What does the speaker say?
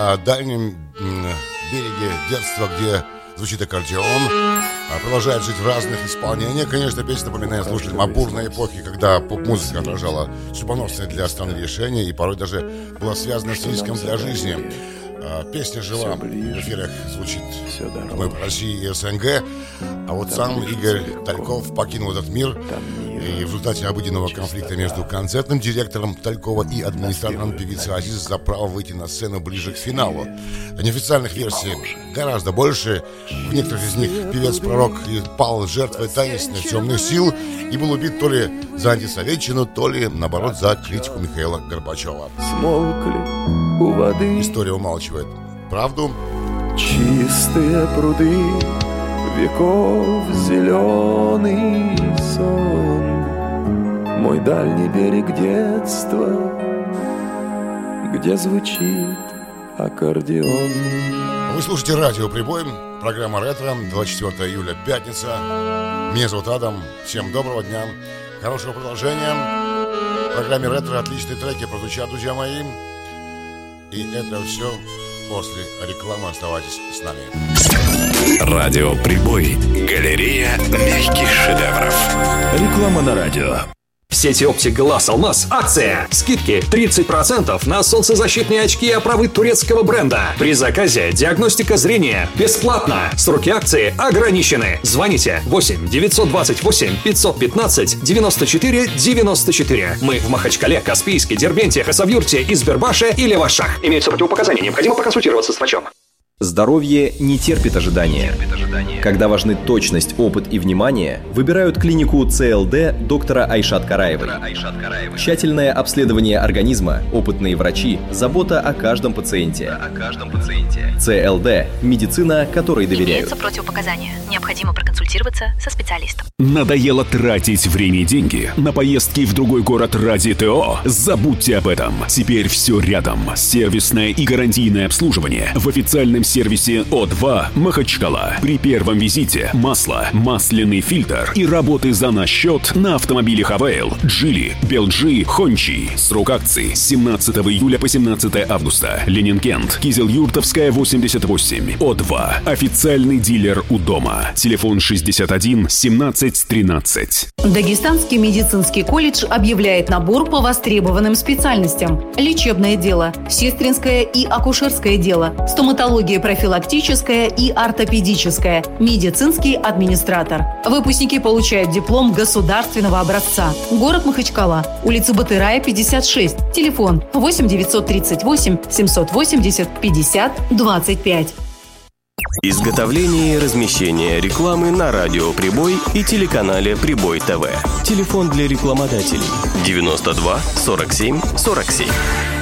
о дальнем береге детства, где звучит аккордеон, продолжает жить в разных исполнениях. Конечно, песня напоминает слушателям о бурной эпохе, когда поп-музыка отражала судьбоносные для страны решения и порой даже была связана с риском для жизни. Песня жива, в эфирах звучит мы в России и СНГ, а вот сам Игорь Тальков покинул этот мир, и в результате обыденного конфликта между концертным директором Талькова и администратором певицы Азиз за право выйти на сцену ближе к финалу. Неофициальных версий гораздо больше. В некоторых из них певец-пророк пал жертвой таинственных темных сил и был убит то ли за антисоветчину, то ли, наоборот, за критику Михаила Горбачева. У воды история умалчивает правду. Чистые пруды, веков зеленый сон, мой дальний берег детства, где звучит аккордеон. Вы слушаете радио «Прибой», программа «Ретро», 24 июля, пятница. Меня зовут Адам. Всем доброго дня, хорошего продолжения. В программе «Ретро» отличные треки прозвучат, друзья мои. И это все после рекламы. Оставайтесь с нами. Радио «Прибой». Галерея мягких шедевров. Реклама на радио. В сети оптик Глаз Алмаз акция. Скидки 30% на солнцезащитные очки и оправы турецкого бренда. При заказе диагностика зрения бесплатно. Сроки акции ограничены. Звоните 8 928 515 94 94. Мы в Махачкале, Каспийске, Дербенте, Хасавюрте, Избербаше и Левашах. Имеются противопоказания. Необходимо проконсультироваться с врачом. Здоровье не терпит ожидания. Когда важны точность, опыт и внимание, выбирают клинику ЦЛД доктора Айшат Караевой. Тщательное обследование организма, опытные врачи, забота о каждом пациенте. ЦЛД – медицина, которой доверяют. Имеются противопоказания. Необходимо проконсультироваться со специалистом. Надоело тратить время и деньги на поездки в другой город ради ТО? Забудьте об этом. Теперь все рядом. Сервисное и гарантийное обслуживание в официальном сервисе О2 Махачкала. При первом визите масло, масляный фильтр и работы за наш счет на автомобилях Авейл, Джили, Белджи, Хончи. Срок акции с 17 июля по 17 августа. Ленин-Кент, Кизел-Юртовская, 88. О2. Официальный дилер у дома. Телефон 61 17 13. Дагестанский медицинский колледж объявляет набор по востребованным специальностям. Лечебное дело, сестринское и акушерское дело, стоматология профилактическая и ортопедическая, медицинский администратор. Выпускники получают диплом государственного образца. Город Махачкала, улица Батырая, 56. Телефон 8 938 780 50 25. Изготовление и размещение рекламы на радио «Прибой» и телеканале «Прибой ТВ». Телефон для рекламодателей 92 47 47.